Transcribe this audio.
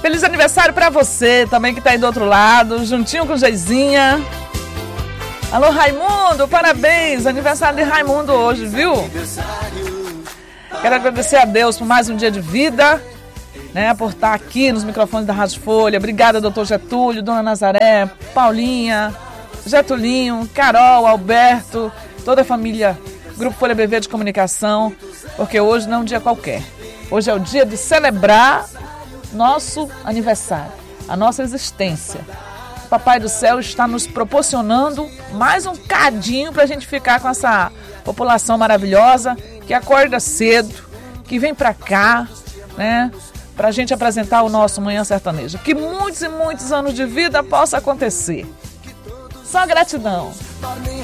Feliz aniversário pra você também que tá aí do outro lado, juntinho com Geizinha. Alô, Raimundo, parabéns, aniversário de Raimundo hoje, viu? Quero agradecer a Deus por mais um dia de vida, né, por estar aqui nos microfones da Rádio Folha. Obrigada, doutor Getúlio, dona Nazaré, Paulinha, Getulinho, Carol, Alberto, toda a família Grupo Folha BV de Comunicação, porque hoje não é um dia qualquer. Hoje é o dia de celebrar nosso aniversário, a nossa existência. O Papai do Céu está nos proporcionando mais um cadinho para a gente ficar com essa população maravilhosa que acorda cedo, que vem para cá, né, para a gente apresentar o nosso Manhã Sertaneja. Que muitos e muitos anos de vida possa acontecer. Só gratidão.